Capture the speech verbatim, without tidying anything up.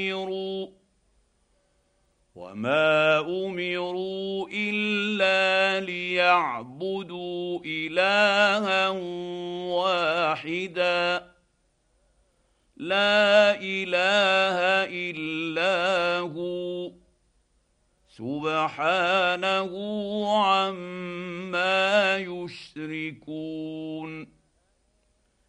وما امروا الا ليعبدوا الها واحدا لا اله الا هو سبحانه عما يشركون.